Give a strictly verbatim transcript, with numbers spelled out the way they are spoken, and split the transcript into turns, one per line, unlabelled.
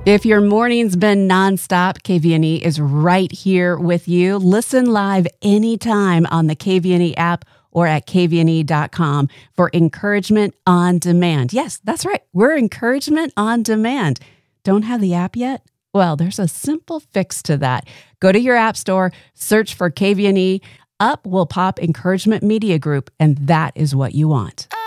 If your morning's been nonstop, K V N E is right here with you. Listen live anytime on the K V N E app or at K V N E dot com for encouragement on demand. Yes, that's right. We're encouragement on demand. Don't have the app yet? Well, there's a simple fix to that. Go to your app store, search for K V N E. Up will pop Encouragement Media Group, and that is what you want.